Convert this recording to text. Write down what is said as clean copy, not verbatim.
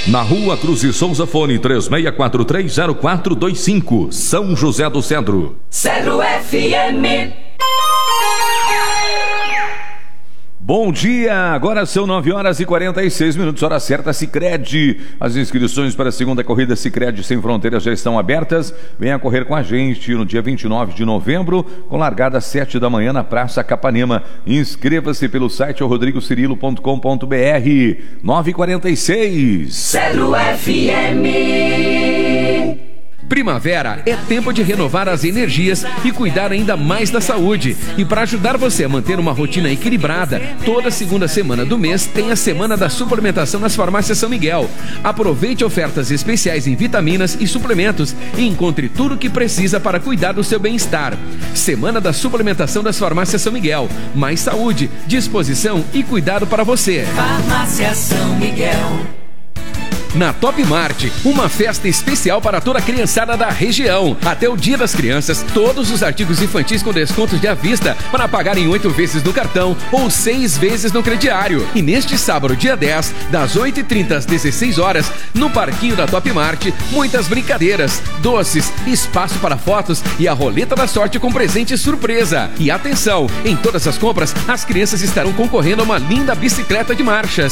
Na Rua Cruz e Souza, fone 36430425, São José do Cedro. Cedro FM. Bom dia, agora são 9h46, hora certa, Sicredi. As inscrições para a segunda corrida Sicredi Sem Fronteiras já estão abertas. Venha correr com a gente no dia 29 de novembro, com largada às 7 da manhã na Praça Capanema. Inscreva-se pelo site rodrigocirilo.com.br. 9h46. Cedro FM. Primavera é tempo de renovar as energias e cuidar ainda mais da saúde. E para ajudar você a manter uma rotina equilibrada, toda segunda semana do mês tem a Semana da Suplementação nas Farmácias São Miguel. Aproveite ofertas especiais em vitaminas e suplementos e encontre tudo o que precisa para cuidar do seu bem-estar. Semana da Suplementação das Farmácias São Miguel. Mais saúde, disposição e cuidado para você. Farmácia São Miguel. Na Top Mart, uma festa especial para toda a criançada da região. Até o Dia das Crianças, todos os artigos infantis com descontos de à vista para pagar em 8 vezes no cartão ou 6 vezes no crediário. E neste sábado, dia 10, das 8h30 às 16 horas, no parquinho da Top Mart, muitas brincadeiras, doces, espaço para fotos e a roleta da sorte com presente surpresa. E atenção, em todas as compras, as crianças estarão concorrendo a uma linda bicicleta de marchas.